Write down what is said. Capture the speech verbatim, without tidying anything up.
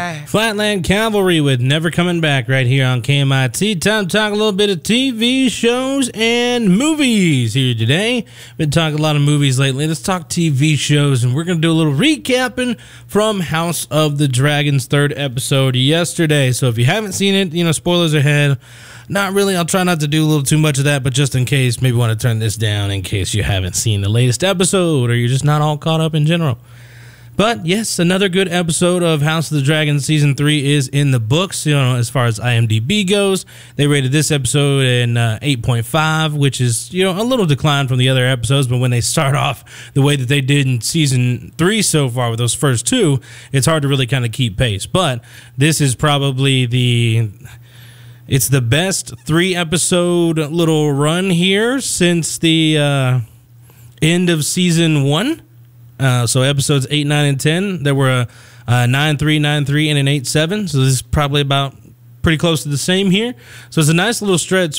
right. Flatland Cavalry with Never Coming Back right here on K M I T. Time to talk a little bit of T V shows and movies here today. Been talking a lot of movies lately. Let's talk T V shows, and we're going to do a little recapping from House of the Dragon's third episode yesterday. So if you haven't seen it, you know, spoilers ahead. Not really. I'll try not to do a little too much of that, but just in case, maybe want to turn this down in case you haven't seen the latest episode or you're just not all caught up in general. But yes, another good episode of House of the Dragon season three is in the books. You know, as far as I M D B goes, they rated this episode in uh, eight point five, which is, you know, a little decline from the other episodes. But when they start off the way that they did in season three so far with those first two, it's hard to really kind of keep pace. But this is probably the... It's the best three-episode little run here since the uh, end of season one. Uh, so episodes eight, nine, and ten, there were a, a nine three, nine three, and an eight seven. So this is probably about pretty close to the same here. So it's a nice little stretch